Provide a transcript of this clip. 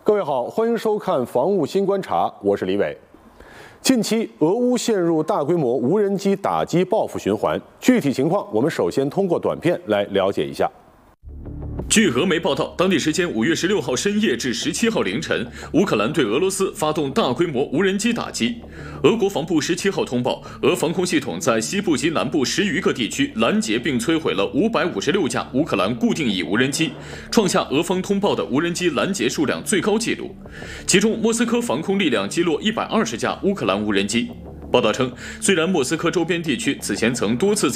各位好，欢迎收看《防务新观察》，我是李伟。近期，俄乌陷入大规模无人机打击报复循环，具体情况我们首先通过短片来了解一下。 据俄媒报道，当地时间5月16号深夜至17号凌晨，乌克兰对俄罗斯发动大规模无人机打击。俄国防部17号通报，俄防空系统在西部及南部10余个地区拦截并摧毁了556架乌克兰固定翼无人机，创下俄方通报的无人机拦截数量最高纪录。其中，莫斯科防空力量击落120架乌克兰无人机。报道称，虽然莫斯科周边地区此前曾多次